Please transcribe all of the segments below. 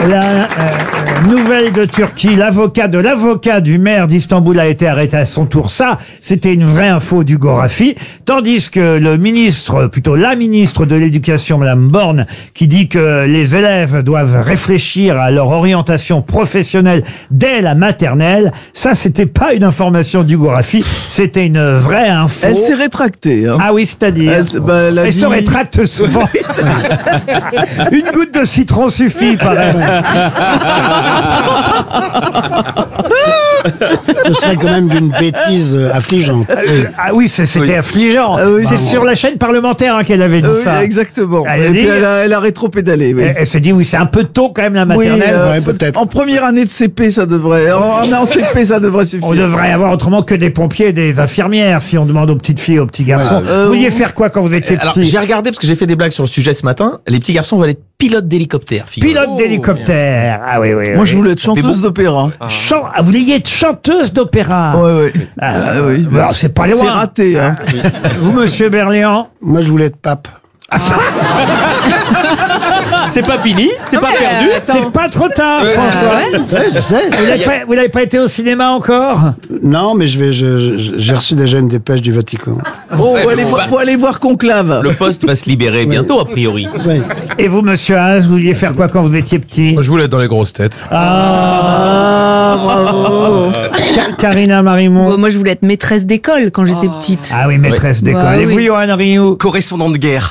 La nouvelle de Turquie, l'avocat du maire d'Istanbul a été arrêté à son tour. Ça, c'était une vraie info du Gorafi. Tandis que la ministre de l'Éducation, Madame Borne, qui dit que les élèves doivent réfléchir à leur orientation professionnelle dès la maternelle. Ça, c'était pas une information du Gorafi, c'était une vraie info. Elle s'est rétractée. Hein. Ah oui, c'est-à-dire elle se rétracte souvent. Une goutte de citron suffit, pareil. Ce serait quand même d'une bêtise affligeante. Ah oui, c'était affligeant. Ah oui, c'est sur la chaîne parlementaire qu'elle avait dit ça. Exactement. Elle a rétropédalé. Oui. Elle s'est dit, oui, c'est un peu tôt quand même la maternelle. Ouais, peut-être. En première année de CP, ça devrait. En CP, ça devrait suffire. On devrait avoir autrement que des pompiers et des infirmières si on demande aux petites filles, aux petits garçons. Vous vouliez faire quoi quand vous étiez Alors, petit? j'ai regardé parce que j'ai fait des blagues sur le sujet ce matin. Les petits garçons veulent être pilotes d'hélicoptère. Pilote d'hélicoptère. Ah oui, oui. Moi, oui. je voulais être chanteuse d'opéra. Vous vouliez être chanteuse d'opéra? Oui. Oui. Bon, c'est pas loin. C'est raté. Hein. Vous, monsieur Berléand? Moi, je voulais être pape. C'est pas fini, c'est pas perdu. C'est pas trop tard, François. Je sais. Vous n'avez pas été au cinéma encore? Non, mais j'ai reçu déjà une dépêche du Vatican. Faut aller voir Conclave. Le poste va se libérer bientôt, a priori. Ouais. Et vous, monsieur Haas, vous vouliez faire quoi quand vous étiez petit? Je voulais être dans les grosses têtes. Bravo. Carina Marimont. Moi, je voulais être maîtresse d'école quand j'étais petite. Ah oui, maîtresse d'école. Bah Et vous, oui. Johan Rioux? Correspondant de guerre.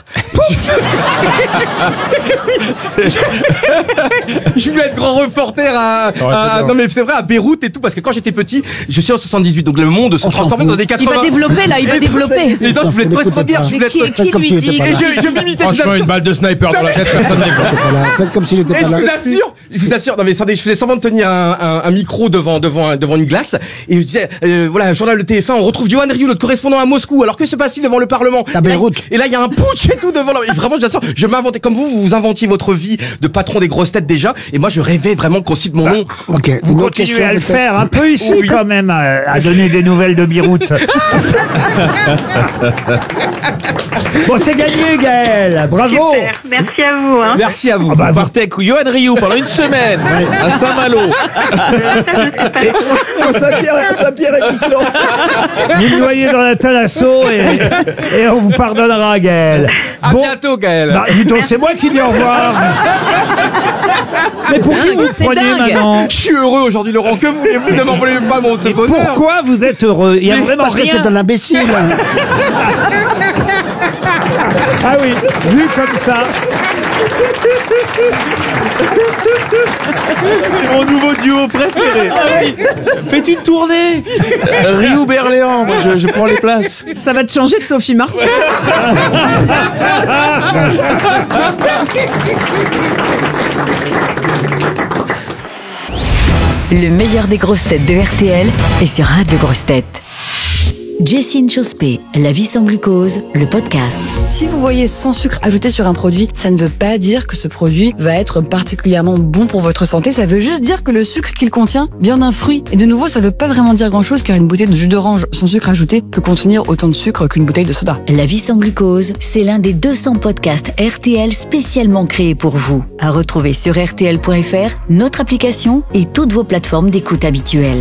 Je voulais être grand reporter non mais c'est vrai, à Beyrouth et tout, parce que quand j'étais petit, je suis en 78, donc le monde se transformait dans des Il 80. va développer, là, il va développer. Et donc je voulais être correspondant de guerre, je voulais être... Qui lui dit? Et je m'imitais. Franchement, une balle de sniper dans la tête, personne n'écoute. Voilà, faites comme s'il était Et pas là. je vous assure, non mais attendez, je faisais semblant de tenir un micro devant une glace, et je disais, voilà, journal de TF1, on retrouve Johan Rioux, notre correspondant à Moscou, alors que se passe-t-il devant le Parlement? À Beyrouth. Et là, il y a un putsch et tout devant, et vraiment, j'assure, je m'inventais, comme vous inventiez votre vie de patron des grosses têtes déjà, et moi, je rêvais vraiment qu'on cite mon nom. Ok. Vous Une autre continuez question, à le peut-être faire un peu ici quand même, à donner des nouvelles de Beyrouth. Bon, c'est gagné, Gaël. Bravo. Super. Merci à vous. Hein. Merci à vous. bah, Vous partez avec Johan Rioux pendant une semaine à Saint-Malo. Saint-Pierre et Miquelon. Vous le voyez dans la Thalasso et on vous pardonnera, Gaël. À bientôt, Gaël. Bah, dis donc, c'est moi qui dis au revoir. Mais pour qui vous c'est prenez dingue. maintenant? Je suis heureux aujourd'hui, Laurent. Que voulez-vous? Ne m'en voulez pas mon ce bonheur. Pourquoi vous êtes heureux? Il y a vraiment Parce que rien. c'est un imbécile. Ah oui, vu comme ça. C'est mon nouveau duo préféré. Faites une tournée. Rioux Berléand, moi je prends les places. Ça va te changer de Sophie Marceau. Le meilleur des grosses têtes de RTL est sur Radio Grosses Têtes. Jessine Chospé, La vie sans glucose, le podcast. Si vous voyez sans sucre ajouté sur un produit, ça ne veut pas dire que ce produit va être particulièrement bon pour votre santé. Ça veut juste dire que le sucre qu'il contient vient d'un fruit. Et de nouveau, ça veut pas vraiment dire grand-chose car une bouteille de jus d'orange sans sucre ajouté peut contenir autant de sucre qu'une bouteille de soda. La vie sans glucose, c'est l'un des 200 podcasts RTL spécialement créés pour vous. À retrouver sur RTL.fr, notre application et toutes vos plateformes d'écoute habituelles.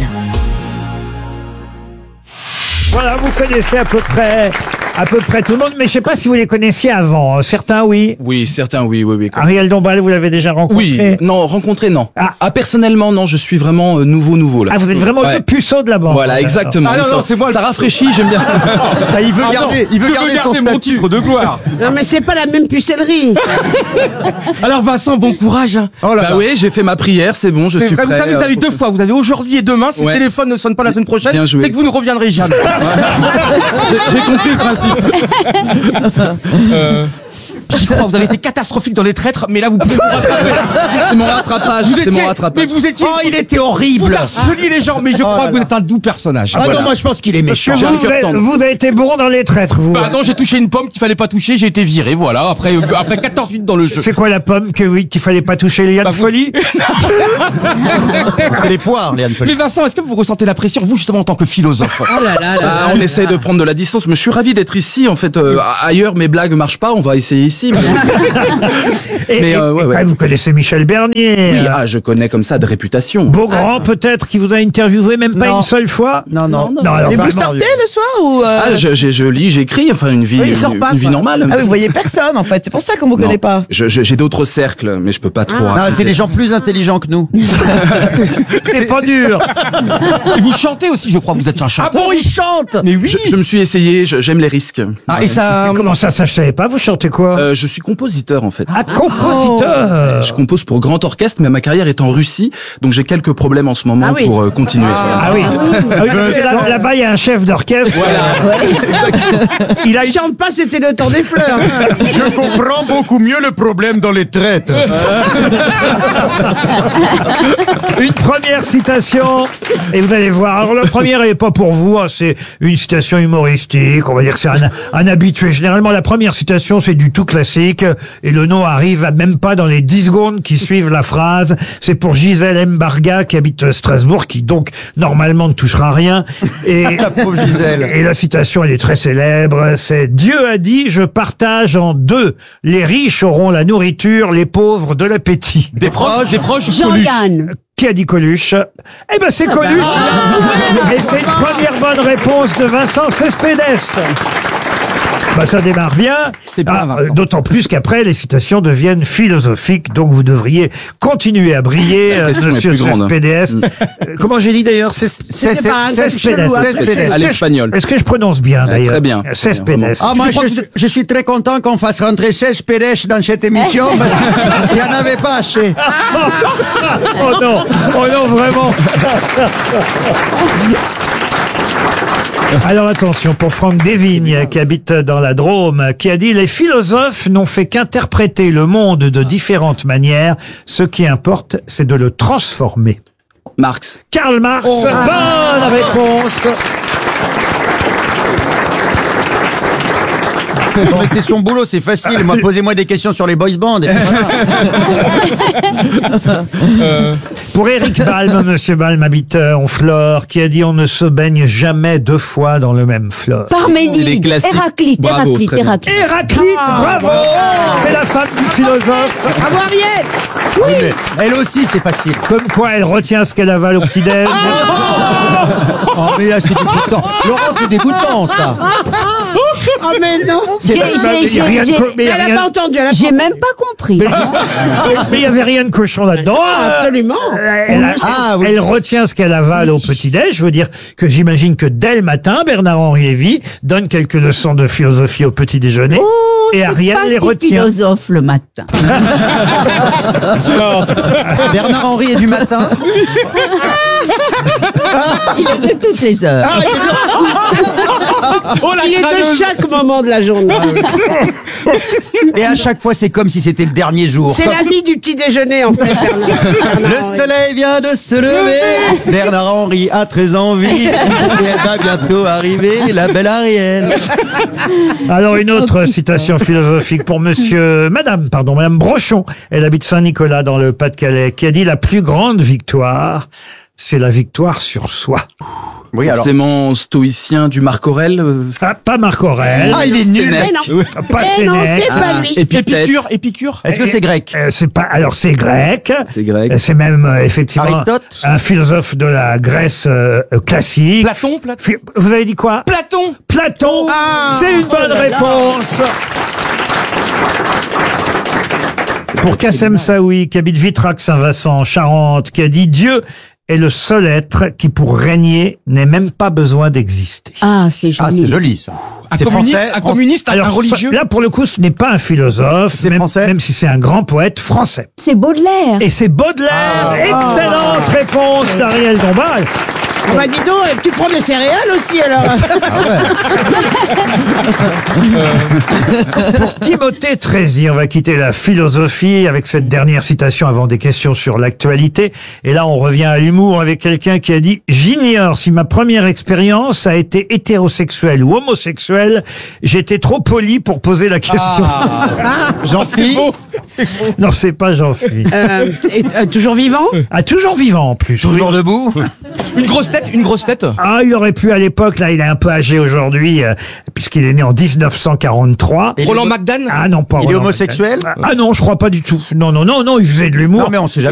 Voilà, vous connaissez à peu près tout le monde, mais je ne sais pas si vous les connaissiez avant. Certains, oui. Oui, certains, oui. Ariel Dombal, vous l'avez déjà rencontré? Oui, non, rencontré, non. Ah. Personnellement, non, je suis vraiment nouveau, là. Ah, vous êtes vraiment Ouais. le puceau de la bande. Voilà, exactement. Ah non, c'est moi ça rafraîchit, j'aime bien. Il veut garder son mon statut. titre de gloire. Non, mais c'est pas la même pucellerie. Alors Vincent, bon courage. Bah oui, j'ai fait ma prière, c'est bon, je C'est suis vrai, prêt. vous savez, vous avez deux fois. Vous avez aujourd'hui et demain. Si Ouais. le téléphone ne sonne pas la semaine prochaine, Bien joué. c'est que vous ne reviendrez jamais. J'ai compris le principe. J'y crois, vous avez été catastrophique dans les traîtres, mais là vous pouvez vous rattraper. C'est mon rattrapage, Vous c'est étiez- mon rattrapage. Mais vous étiez. Oh, il était horrible. Vous harceliez les gens, mais je crois que vous êtes un doux personnage. Ah Voilà. non, moi je pense qu'il est méchant. J'ai un cœur Vous, tendre. vous avez été bon dans les traîtres, vous. Bah non, j'ai touché une pomme qu'il fallait pas toucher, j'ai été viré, voilà, après 14 minutes dans le jeu. C'est quoi la pomme qu'il fallait pas toucher, Liane Bah, vous- Folie? C'est les poires, Léane Folie. Mais Vincent, est-ce que vous ressentez la pression, vous justement en tant que philosophe? Oh là là là Ah, là. on essaye de prendre de la distance, mais je suis ravi d'être peut-être ici, en fait. Ailleurs, mes blagues marchent pas, on va essayer ici. Et vous connaissez Michel Bernier. Oui, je connais comme ça de réputation. Beaugrand, peut-être, qui vous a interviewé même pas une seule fois. Non. alors, Et vous vraiment, sortez le soir ou Je lis, j'écris, enfin une vie, il sort pas, une vie quoi. normale. Ah, vous voyez personne en fait, c'est pour ça qu'on vous connaît pas. J'ai d'autres cercles, mais je peux pas trop. Non, c'est les gens plus intelligents que nous. c'est pas dur. Et vous chantez aussi, je crois, vous êtes un chanteur. Ah bon, il chante. Mais oui. Je me suis essayé, j'aime les risques. Et ça. Comment ça, je savais pas, vous chantez quoi? Je suis compositeur en fait. Ah, compositeur. Je compose pour grand orchestre, mais ma carrière est en Russie, donc j'ai quelques problèmes en ce moment pour continuer. Ah oui. Là-bas, il y a un chef d'orchestre. Il chante pas, c'était le temps des fleurs. Je comprends beaucoup mieux le problème dans les traites. Une première citation, et vous allez voir. Alors, la première n'est pas pour vous, c'est une citation humoristique. On va dire que c'est un habitué. Généralement, la première citation, c'est du tout classique, et le nom arrive même pas dans les 10 secondes qui suivent la phrase. C'est pour Gisèle Mbarga, qui habite Strasbourg, qui donc, normalement, ne touchera rien. Et, La pauvre Gisèle. Et la citation, elle est très célèbre. C'est « Dieu a dit, je partage en deux. Les riches auront la nourriture, les pauvres de l'appétit. » Des proches. Jean-Yann. Qui a dit Coluche? Eh ben, c'est Coluche. Et c'est une première bonne réponse de Vincent Cespedes. Ça démarre bien. C'est bien, Vincent. D'autant plus qu'après, les citations deviennent philosophiques, donc vous devriez continuer à briller, La question est monsieur plus grande. Cespedes. Comment j'ai dit d'ailleurs? C'était pas un Cespedes. À l'espagnol. Est-ce que je prononce bien d'ailleurs? Très bien. Cespedes. Ah, moi, je suis très content qu'on fasse rentrer 16 pédèches dans cette émission parce qu'il n'y en avait pas assez. Oh non, vraiment. Alors attention, pour Franck Desvignes, qui habite dans la Drôme, qui a dit « Les philosophes n'ont fait qu'interpréter le monde de différentes manières. Ce qui importe, c'est de le transformer. » Marx. Karl Marx, bonne réponse. Non, mais c'est son boulot, c'est facile. Moi, posez-moi des questions sur les boys bands. Et Pour Éric Balme, monsieur Balme habite Honfleur, qui a dit « On ne se baigne jamais deux fois dans le même fleuve. » C'est les Parménide. classiques. Héraclite. Bravo, très bien. Héraclite, bravo. C'est la femme du philosophe. Bravo Ariel. oui, mais elle aussi, c'est facile. Comme quoi elle retient ce qu'elle avale au petit-déj. Oh, mais là, c'est dégoûtant. Laurent, c'est dégoûtant, ça. Oh mais non. Mais il y a rien de co- mais il y a Elle a rien- pas entendu, elle a J'ai pas... même pas compris. mais il y avait rien de cochon là-dedans. Absolument. Elle retient ce qu'elle avale au petit-déj. Je veux dire que j'imagine que dès le matin, Bernard-Henri Lévy donne quelques leçons de philosophie au petit-déjeuner. Et Ariel pas les si retient. philosophe le matin. Bernard-Henri est du matin. Il est de toutes les heures. Il est de chaque moment de la journée. Et à chaque fois, c'est comme si c'était le dernier jour. C'est l'ami du petit déjeuner en fait, Bernard. Le soleil vient de se lever. Bernard-Henri a très envie. Et elle va bientôt arriver, la belle Ariel. Alors une autre citation philosophique pour Madame Brochon. Elle habite Saint-Nicolas dans le Pas-de-Calais, qui a dit « La plus grande victoire, c'est la victoire sur soi. » Oui, alors. Forcément stoïcien du Marc Aurèle. Pas Marc Aurèle. Ah, il est nul. Sénèque. Mais non. Pas Eh non, Sénèque. c'est pas lui. Épictète. Épicure. Est-ce que c'est grec? C'est pas. Alors c'est grec. C'est grec. C'est même effectivement Aristote? un philosophe de la Grèce classique. Platon. Vous avez dit quoi? Platon. Platon. C'est une bonne réponse. Pour Kassem Saoui, qui habite Vitrac-Saint-Vincent en Charente, qui a dit « Dieu est le seul être qui, pour régner, n'ait même pas besoin d'exister. » Ah, c'est joli. Ah, c'est joli, ça. Un C'est communiste, français, un communiste, un Alors, religieux. là, pour le coup, ce n'est pas un philosophe, C'est même, français même si c'est un grand poète français. C'est Baudelaire. Et c'est Baudelaire. Excellente réponse d'Ariel Dombal. Ah bah dis donc, tu prends des céréales aussi alors. Pour Timothée Trézy, on va quitter la philosophie avec cette dernière citation avant des questions sur l'actualité. Et là, on revient à l'humour avec quelqu'un qui a dit « J'ignore si ma première expérience a été hétérosexuelle ou homosexuelle. J'étais trop poli pour poser la question. Jean-Philippe. Non, c'est pas Jean-Philippe. Toujours vivant? Ah, toujours vivant en plus. Toujours debout. Une grosse tête. Ah, il aurait pu à l'époque, là, il est un peu âgé aujourd'hui, puisqu'il est né en 1943. Roland McDan. Ah non, pas Il est Roland homosexuel McDan. Ah non, je crois pas du tout. Non, il faisait de l'humour. Non, mais on sait jamais.